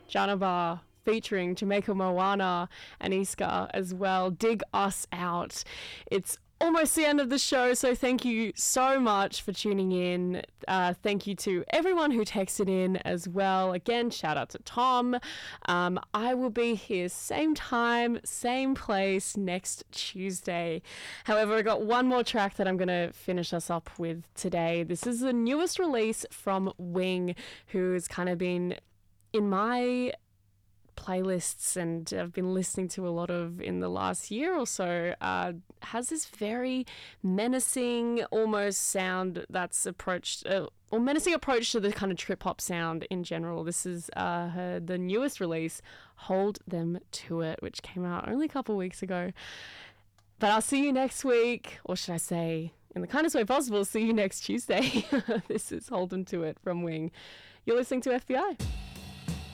Janabar featuring Jamaica Moana and Iska as well. Dig Us Out. It's almost the end of the show, so thank you so much for tuning in. Thank you to everyone who texted in as well. Again, shout out to Tom. I will be here same time, same place next Tuesday. However, I got one more track that I'm going to finish us up with today. This is the newest release from Wing, who has kind of been in my playlists and I've been listening to a lot of in the last year or so. Has this very menacing almost sound that's approached or menacing approach to the kind of trip hop sound in general. This is the newest release, Hold Them To It, which came out only a couple of weeks ago. But I'll see you next week, or should I say in the kindest way possible, see you next Tuesday. This is Hold Them To It from Wing. You're listening to FBI.